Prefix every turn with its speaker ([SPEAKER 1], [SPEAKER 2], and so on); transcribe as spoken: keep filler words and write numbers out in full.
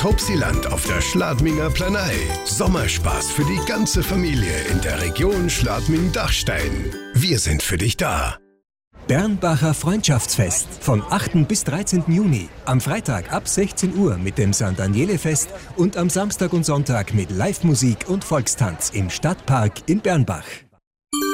[SPEAKER 1] das Hopsiland auf der Schladminger Planei. Sommerspaß für die ganze Familie in der Region Schladming-Dachstein. Wir sind für dich da.
[SPEAKER 2] Bernbacher Freundschaftsfest vom achten bis dreizehnten Juni. Am Freitag ab sechzehn Uhr mit dem Sankt Daniele-Fest und am Samstag und Sonntag mit Live-Musik und Volkstanz im Stadtpark in Bernbach.